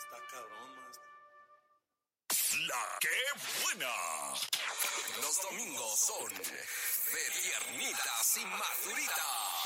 Está cabrón, más. La que buena. Los domingos son de piernitas y maduritas.